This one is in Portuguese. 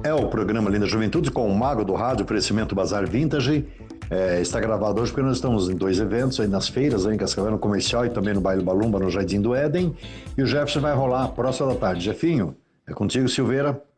É o programa Linda Juventude com o Mago do Rádio, oferecimento Bazar Vintage. Está gravado hoje porque nós estamos em 2 eventos aí nas feiras, aí em Cascavel, no Comercial e também no Baile Balumba, no Jardim do Éden. E o Jefferson vai rolar a próxima da tarde. Jefinho, é contigo, Silveira.